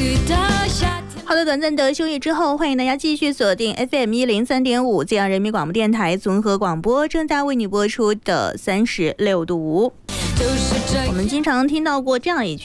好的，短暂的休息之后，欢迎大家继续锁定 FM103.5这样人民广播电台综合广播，正在为你播出的36度5。我们经常听到过这样一句